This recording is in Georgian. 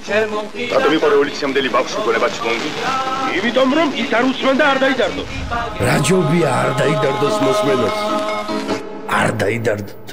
რატომ რევოლუციამდელი ბავშვი გონებაც მონგი? იმიტომ რომ ის არ უსმენდა არ დაიდარდო. რა ჯობია არ დაიდარდოს მოსმენას. არ დაიდარდო.